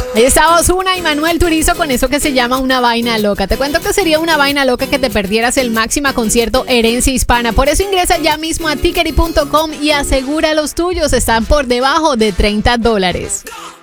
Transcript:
Ahí está Ozuna y Manuel Turizo con eso que se llama una vaina loca. Te cuento que sería una vaina loca que te perdieras el Máxima Concierto Herencia Hispana. Por eso ingresa ya mismo a Tikery.com y asegura los tuyos. Están por debajo de $30.